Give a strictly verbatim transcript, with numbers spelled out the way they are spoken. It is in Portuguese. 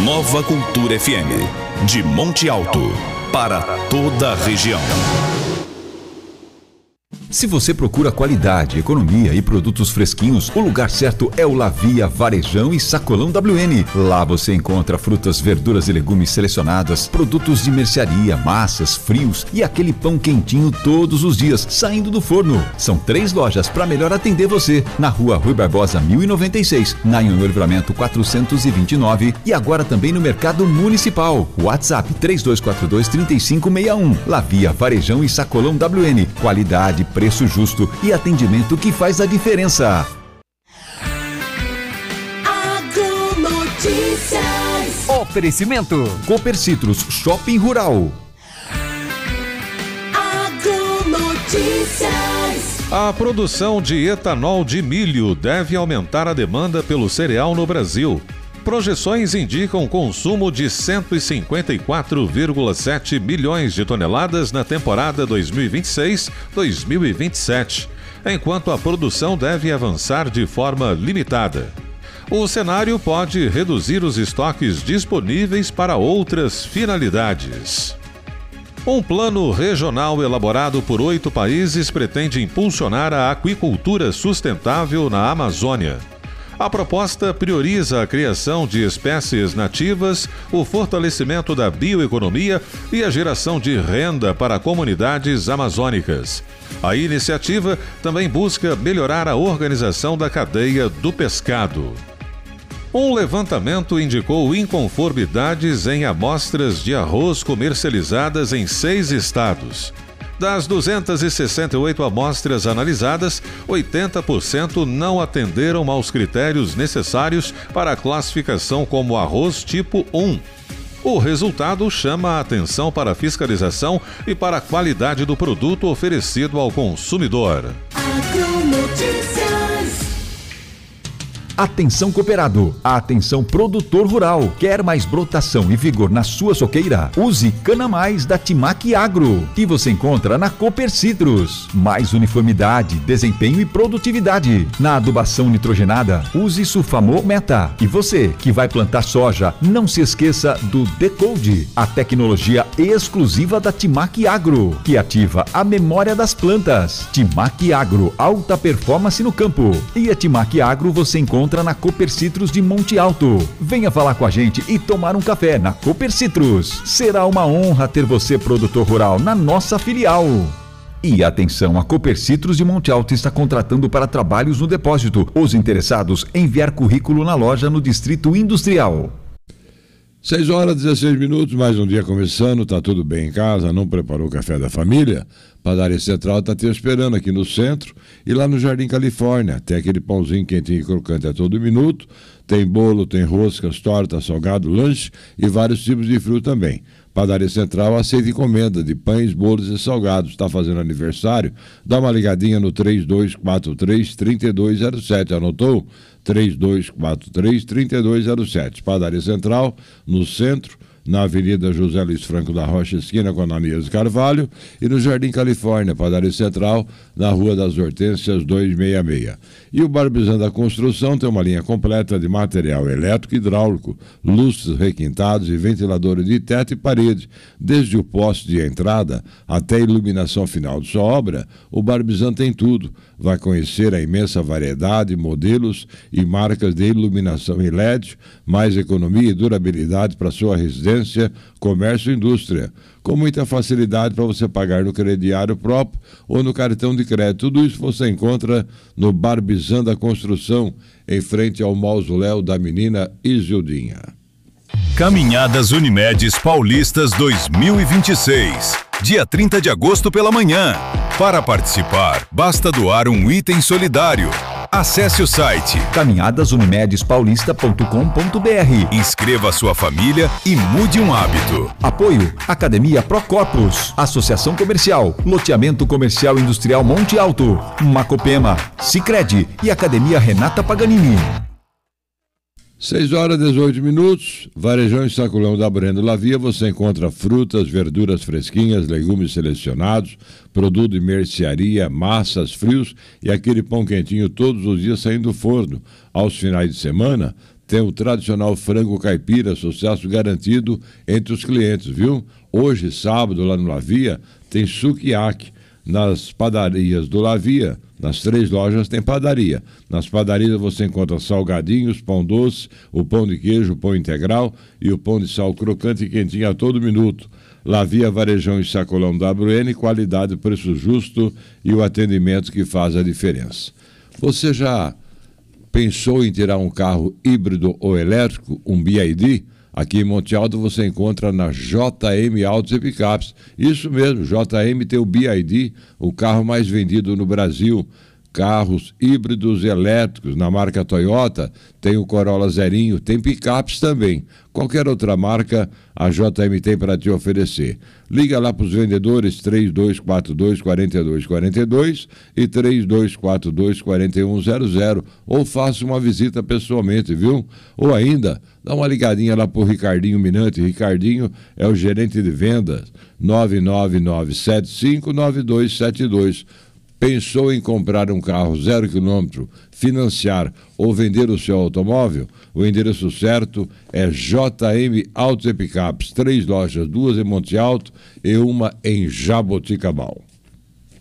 Nova Cultura F M, de Monte Alto, para toda a região. Se você procura qualidade, economia e produtos fresquinhos, o lugar certo é o Lavia Varejão e Sacolão W N. Lá você encontra frutas, verduras e legumes selecionadas, produtos de mercearia, massas, frios e aquele pão quentinho todos os dias, saindo do forno. São três lojas para melhor atender você. Na rua Rui Barbosa mil e noventa e seis, na Anhonho Livramento quatrocentos e vinte e nove e agora também no Mercado Municipal. WhatsApp três dois quatro dois, três cinco seis um. Lavia Varejão e Sacolão W N. Qualidade, preço justo e atendimento que faz a diferença. Agronotícias. Oferecimento Cooper Citrus Shopping Rural. Agronotícias. A produção de etanol de milho deve aumentar a demanda pelo cereal no Brasil. Projeções indicam consumo de cento e cinquenta e quatro vírgula sete milhões de toneladas na temporada dois mil e vinte e seis a dois mil e vinte e sete, enquanto a produção deve avançar de forma limitada. O cenário pode reduzir os estoques disponíveis para outras finalidades. Um plano regional elaborado por oito países pretende impulsionar a aquicultura sustentável na Amazônia. A proposta prioriza a criação de espécies nativas, o fortalecimento da bioeconomia e a geração de renda para comunidades amazônicas. A iniciativa também busca melhorar a organização da cadeia do pescado. Um levantamento indicou inconformidades em amostras de arroz comercializadas em seis estados. Das duzentas e sessenta e oito amostras analisadas, oitenta por cento não atenderam aos critérios necessários para a classificação como arroz tipo um. O resultado chama a atenção para a fiscalização e para a qualidade do produto oferecido ao consumidor. Atenção cooperado, atenção produtor rural. Quer mais brotação e vigor na sua soqueira? Use Cana Mais da Timac Agro, que você encontra na Cooper Citrus. Mais uniformidade, desempenho e produtividade. Na adubação nitrogenada, use Sulfamol Meta. E você que vai plantar soja, não se esqueça do Decode, a tecnologia exclusiva da Timac Agro, que ativa a memória das plantas. Timac Agro, alta performance no campo. E a Timac Agro você encontra na Cooper Citrus de Monte Alto. Venha falar com a gente e tomar um café na Cooper Citrus. Será uma honra ter você, produtor rural, na nossa filial. E atenção, a Cooper Citrus de Monte Alto está contratando para trabalhos no depósito. Os interessados, enviar currículo na loja no Distrito Industrial. seis horas e dezesseis minutos, mais um dia começando, tá tudo bem em casa, não preparou o café da família? Padaria Central está te esperando aqui no centro e lá no Jardim Califórnia. Tem aquele pãozinho quentinho e crocante a todo minuto, tem bolo, tem roscas, torta, salgado, lanche e vários tipos de fruta também. Padaria Central aceita encomenda de pães, bolos e salgados. Está fazendo aniversário? Dá uma ligadinha no três dois quatro três, três dois zero sete. Anotou? três dois quatro três, três dois zero sete. Padaria Central, no centro, na Avenida José Luiz Franco da Rocha, esquina com Ananias Carvalho, e no Jardim Califórnia, Padaria Central, na Rua das Hortênsias duzentos e sessenta e seis. E o Barbizan da Construção tem uma linha completa de material elétrico e hidráulico, lustres requintados e ventiladores de teto e parede. Desde o poste de entrada até a iluminação final de sua obra, o Barbizan tem tudo. Vai conhecer a imensa variedade, modelos e marcas de iluminação em L E D, mais economia e durabilidade para sua residência, comércio e indústria, com muita facilidade para você pagar no crediário próprio ou no cartão de crédito. Tudo isso você encontra no Barbizan da Construção, em frente ao mausoléu da menina Isildinha. Caminhadas Unimedes Paulistas dois mil e vinte e seis, dia trinta de agosto pela manhã. Para participar, basta doar um item solidário. Acesse o site caminhadas unimedes paulista ponto com ponto b r. Inscreva sua família e mude um hábito. Apoio Academia Procorpus, Associação Comercial, Loteamento Comercial Industrial Monte Alto, Macopema, Sicredi e Academia Renata Paganini. seis horas e dezoito minutos, Varejão e Sacolão da Brenda Lavia, você encontra frutas, verduras fresquinhas, legumes selecionados, produto de mercearia, massas, frios e aquele pão quentinho todos os dias saindo do forno. Aos finais de semana, tem o tradicional frango caipira, sucesso garantido entre os clientes, viu? Hoje, sábado, lá no Lavia, tem sukiyaki. Nas padarias do Lavia, nas três lojas tem padaria. Nas padarias você encontra salgadinhos, pão doce, o pão de queijo, o pão integral e o pão de sal crocante e quentinho a todo minuto. Lavia, Varejão e Sacolão W N, qualidade, preço justo e o atendimento que faz a diferença. Você já pensou em tirar um carro híbrido ou elétrico, um B I D? Aqui em Monte Alto você encontra na J M Autos e Picapes. Isso mesmo, J M tem o B I D, o carro mais vendido no Brasil. Carros híbridos e elétricos na marca Toyota, tem o Corolla Zerinho, tem picapes também. Qualquer outra marca a J M tem para te oferecer. Liga lá para os vendedores três dois quatro dois, quatro dois quatro dois e três dois quatro dois, quatro um zero zero ou faça uma visita pessoalmente, viu? Ou ainda, dá uma ligadinha lá para o Ricardinho Minante. Ricardinho é o gerente de vendas, nove nove nove sete cinco nove dois sete dois. Pensou em comprar um carro zero quilômetro, financiar ou vender o seu automóvel? O endereço certo é J M Autos e Picapes, três lojas, duas em Monte Alto e uma em Jaboticabal.